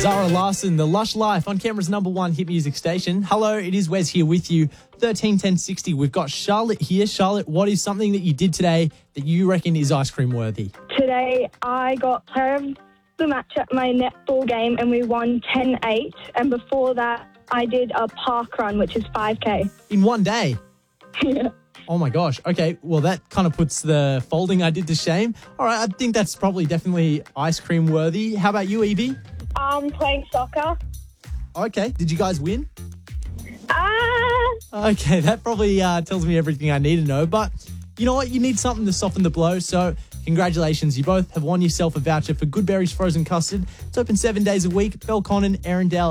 Zara Larson, The Lush Life on Canberra's #1 hit music station. Hello, it is Wes here with you. 131060. We've got Charlotte here. Charlotte, what is something that you did today that you reckon is ice cream worthy? Today I got player of the match at my netball game and we won 10-8. And before that, I did a park run, which is 5K. In one day? Yeah. Oh my gosh. Okay, well that kind of puts the folding I did to shame. All right, I think that's probably definitely ice cream worthy. How about you, Evie? Playing soccer. Okay, did you guys win? Okay, that probably tells me everything I need to know. But you know what? You need something to soften the blow. So congratulations. You both have won yourself a voucher for Good Berries Frozen Custard. It's open 7 days a week. Belconnen, Erindale,